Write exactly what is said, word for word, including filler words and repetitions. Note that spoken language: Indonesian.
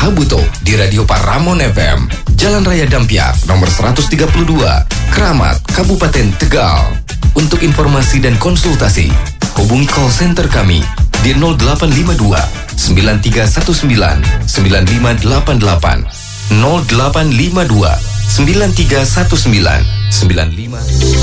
Habuto di Radio Paramon F M, Jalan Raya Dampiak, nomor seratus tiga puluh dua, Kramat, Kabupaten Tegal. Untuk informasi dan konsultasi, hubungi call center kami di nol delapan lima dua sembilan tiga satu sembilan sembilan lima delapan delapan nol delapan lima dua sembilan tiga satu sembilan sembilan lima